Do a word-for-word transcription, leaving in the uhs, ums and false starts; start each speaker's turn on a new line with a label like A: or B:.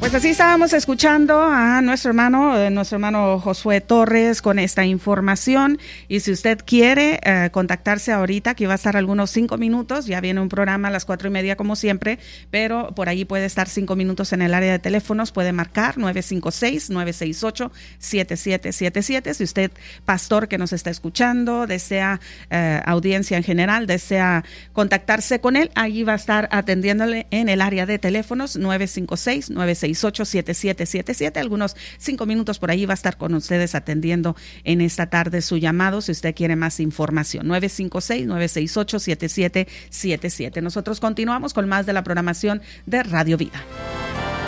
A: Pues así estábamos escuchando a nuestro hermano, eh, nuestro hermano Josué Torres con esta información. Y si usted quiere eh, contactarse ahorita, que va a estar algunos cinco minutos, ya viene un programa a las cuatro y media como siempre, pero por ahí puede estar cinco minutos en el área de teléfonos, puede marcar nueve cinco seis, nueve seis ocho, siete siete siete siete. Si usted, pastor que nos está escuchando, desea eh, audiencia en general, desea contactarse con él, allí va a estar atendiéndole en el área de teléfonos nueve cinco seis, nueve seis ocho, siete siete siete siete. Algunos cinco minutos por allí va a estar con ustedes atendiendo en esta tarde su llamado si usted quiere más información. nueve cinco seis, nueve seis ocho, siete siete siete siete. Nosotros continuamos con más de la programación de Radio Vida.